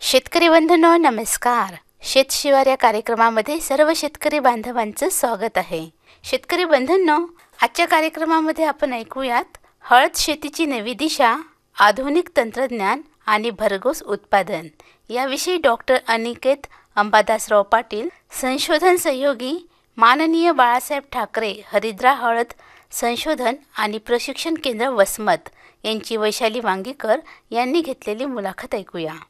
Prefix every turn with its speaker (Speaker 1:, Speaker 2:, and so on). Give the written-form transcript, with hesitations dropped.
Speaker 1: शेतकरी बंधूंनो नमस्कार. शेतशिवार या कार्यक्रमामध्ये सर्व शेतकरी बांधवांचं स्वागत आहे. शेतकरी बंधूंनो, आजच्या कार्यक्रमामध्ये आपण ऐकूयात हळद शेतीची नवी दिशा, आधुनिक तंत्रज्ञान आणि भरघोस उत्पादन याविषयी डॉक्टर अनिकेत अंबादासराव पाटील, संशोधन सहयोगी माननीय बाळासाहेब ठाकरे हरिद्रा हळद संशोधन आणि प्रशिक्षण केंद्र वसमत यांची वैशाली वांगीकर यांनी घेतलेली मुलाखत ऐकूया.